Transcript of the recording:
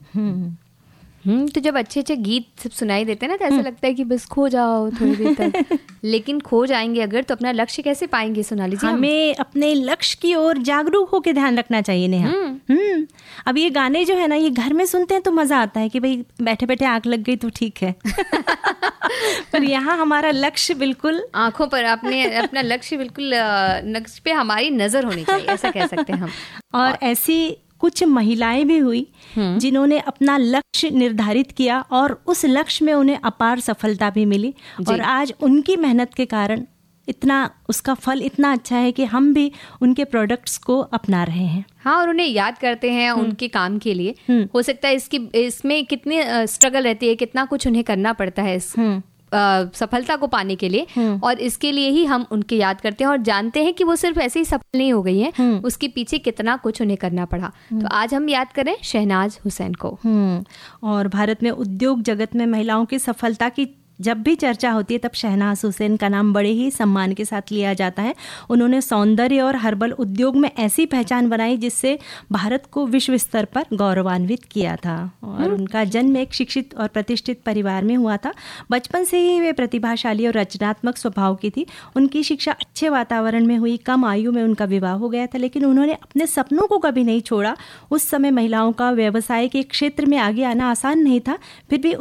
तो जब अच्छे अच्छे गीत सब सुनाई देते हैं ना, तो ऐसा लगता है कि बस खो जाओ थोड़ी देर तक। लेकिन खो जाएंगे अगर, तो अपना लक्ष्य कैसे पाएंगे सोनाली जी? हमें अपने लक्ष्य की ओर जागरूक होकर ध्यान रखना चाहिए नेहा। अब ये गाने जो है ना, ये घर में सुनते हैं तो मजा आता है कि भाई बैठे बैठे आग लग गई तो ठीक है। पर यहाँ हमारा लक्ष्य बिल्कुल आंखों पर, अपना लक्ष्य बिल्कुल लक्ष्य पे हमारी नजर होनी चाहिए, ऐसा कह सकते हैं हम। और ऐसी कुछ महिलाएं भी हुई जिन्होंने अपना लक्ष्य निर्धारित किया और उस लक्ष्य में उन्हें अपार सफलता भी मिली, और आज उनकी मेहनत के कारण इतना उसका फल इतना अच्छा है कि हम भी उनके प्रोडक्ट्स को अपना रहे हैं। हाँ, और उन्हें याद करते हैं उनके काम के लिए। हो सकता है इसमें कितनी स्ट्रगल रहती है, कितना कुछ उन्हें करना पड़ता है सफलता को पाने के लिए, और इसके लिए ही हम उनके याद करते हैं और जानते हैं कि वो सिर्फ ऐसे ही सफल नहीं हो गई हैं, उसके पीछे कितना कुछ उन्हें करना पड़ा। तो आज हम याद करें शहनाज हुसैन को। और भारत में उद्योग जगत में महिलाओं की सफलता की जब भी चर्चा होती है तब शहनाज हुसैन का नाम बड़े ही सम्मान के साथ लिया जाता है। उन्होंने सौंदर्य और हर्बल उद्योग में ऐसी पहचान बनाई जिससे भारत को विश्व स्तर पर गौरवान्वित किया था। और उनका जन्म एक शिक्षित और प्रतिष्ठित परिवार में हुआ था। बचपन से ही वे प्रतिभाशाली और रचनात्मक स्वभाव की थी। उनकी शिक्षा अच्छे वातावरण में हुई। कम आयु में उनका विवाह हो गया था, लेकिन उन्होंने अपने सपनों को कभी नहीं छोड़ा। उस समय महिलाओं का व्यवसाय के क्षेत्र में आगे आना आसान नहीं था, फिर भी